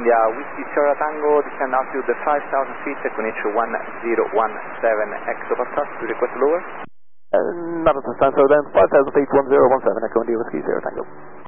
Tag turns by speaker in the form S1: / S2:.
S1: India, Whiskey Sierra Tango, descend altitude 5,000 feet con H 1017, Echo Patas, do you request lower?
S2: Not at this time, so then 5,000 feet, 1017, Echo India, Whiskey Sierra Tango.